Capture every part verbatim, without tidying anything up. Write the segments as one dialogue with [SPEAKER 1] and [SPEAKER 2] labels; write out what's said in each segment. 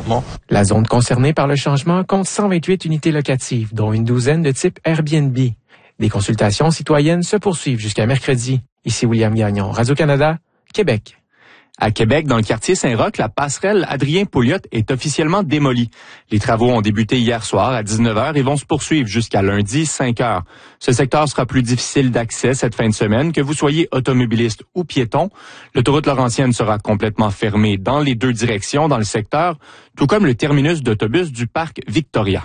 [SPEAKER 1] changement.
[SPEAKER 2] La zone concernée par le changement compte cent vingt-huit unités locatives, dont une douzaine de type Airbnb. Des consultations citoyennes se poursuivent jusqu'à mercredi. Ici William Gagnon, Radio-Canada, Québec.
[SPEAKER 3] À Québec, dans le quartier Saint-Roch, la passerelle Adrien-Pouliot est officiellement démolie. Les travaux ont débuté hier soir à dix-neuf heures et vont se poursuivre jusqu'à lundi cinq heures. Ce secteur sera plus difficile d'accès cette fin de semaine, que vous soyez automobiliste ou piéton. L'autoroute Laurentienne sera complètement fermée dans les deux directions dans le secteur, tout comme le terminus d'autobus du parc Victoria.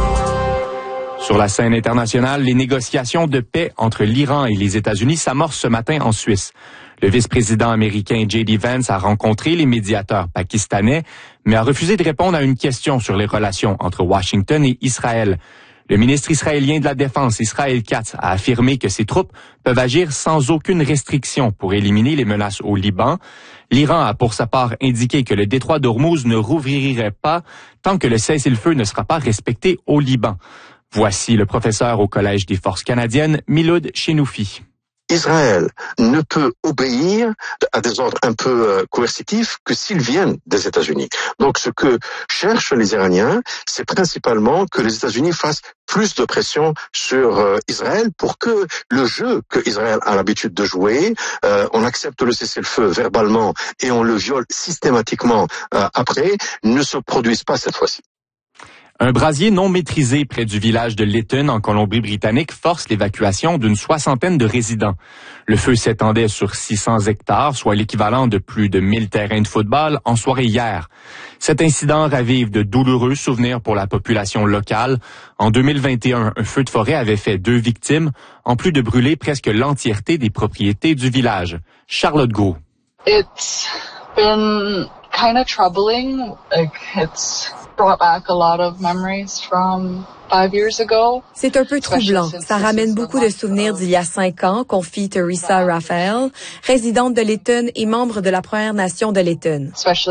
[SPEAKER 3] Sur la scène internationale, les négociations de paix entre l'Iran et les États-Unis s'amorcent ce matin en Suisse. Le vice-président américain J D Vance a rencontré les médiateurs pakistanais, mais a refusé de répondre à une question sur les relations entre Washington et Israël. Le ministre israélien de la Défense, Israël Katz, a affirmé que ses troupes peuvent agir sans aucune restriction pour éliminer les menaces au Liban. L'Iran a pour sa part indiqué que le détroit d'Ormuz ne rouvrirait pas tant que le cessez-le-feu ne sera pas respecté au Liban. Voici le professeur au Collège des forces canadiennes, Miloud Chenoufi.
[SPEAKER 4] Israël ne peut obéir à des ordres un peu euh, coercitifs que s'ils viennent des États-Unis. Donc ce que cherchent les Iraniens, c'est principalement que les États-Unis fassent plus de pression sur euh, Israël pour que le jeu que Israël a l'habitude de jouer, euh, on accepte le cessez-le-feu verbalement et on le viole systématiquement euh, après, ne se produise pas cette fois-ci.
[SPEAKER 3] Un brasier non maîtrisé près du village de Lytton, en Colombie-Britannique, force l'évacuation d'une soixantaine de résidents. Le feu s'étendait sur six cents hectares, soit l'équivalent de plus de mille terrains de football, en soirée hier. Cet incident ravive de douloureux souvenirs pour la population locale. En deux mille vingt et un, un feu de forêt avait fait deux victimes, en plus de brûler presque l'entièreté des propriétés du village. Charlotte Gros.
[SPEAKER 5] It's been kind of troubling. Like, it's brought back a lot of memories from five years ago.
[SPEAKER 6] C'est un peu troublant. Ça ramène beaucoup de souvenirs d'il y a cinq ans, confie Teresa Raphael, résidente de Lytton et membre de la Première Nation de Lytton.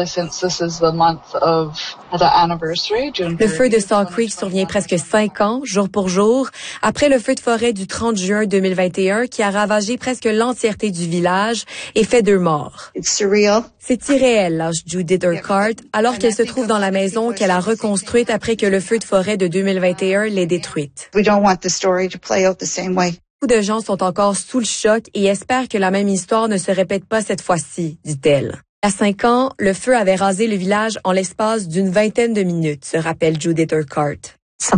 [SPEAKER 6] Le feu de Salt Creek survient presque cinq ans, jour pour jour, après le feu de forêt du trente juin deux mille vingt et un qui a ravagé presque l'entièreté du village et fait deux morts. C'est irréel, lâche Judith Urquhart, alors qu'elle se trouve dans la maison qu'elle a reconstruite après que le feu de forêt de deux mille vingt et un l'ait détruite. Beaucoup de gens sont encore sous le choc et espèrent que la même histoire ne se répète pas cette fois-ci, dit-elle. Il y a cinq ans, le feu avait rasé le village en l'espace d'une vingtaine de minutes, se rappelle Judith Urquhart.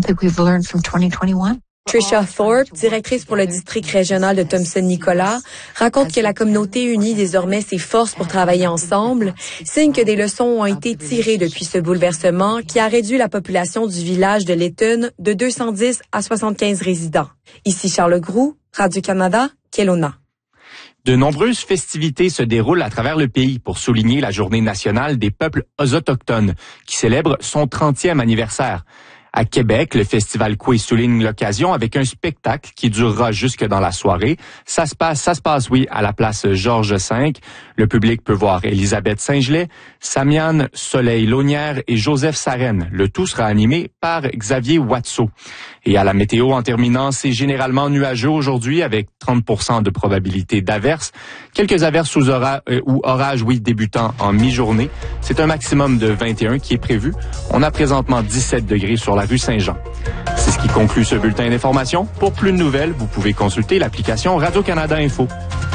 [SPEAKER 6] Tricia Thorpe, directrice pour le district régional de Thomson-Nicolas, raconte que la communauté unit désormais ses forces pour travailler ensemble, signe que des leçons ont été tirées depuis ce bouleversement qui a réduit la population du village de Lytton de deux cent dix à soixante-quinze résidents. Ici Charles Groux, Radio-Canada, Kelowna.
[SPEAKER 3] De nombreuses festivités se déroulent à travers le pays pour souligner la Journée nationale des peuples autochtones, qui célèbre son trentième anniversaire. À Québec, le Festival Coué souligne l'occasion avec un spectacle qui durera jusque dans la soirée. Ça se passe, ça se passe, oui, à la place Georges cinq. Le public peut voir Elisabeth Saint-Gelais, Samiane Soleil-Launière et Joseph Sarène. Le tout sera animé par Xavier Watteau. Et à la météo, en terminant, c'est généralement nuageux aujourd'hui avec trente pour cent de probabilité d'averses. Quelques averses sous ora- euh, ou orages, oui, débutant en mi-journée. C'est un maximum de vingt et un qui est prévu. On a présentement dix-sept degrés sur la rue Saint-Jean. C'est ce qui conclut ce bulletin d'information. Pour plus de nouvelles, vous pouvez consulter l'application Radio-Canada Info.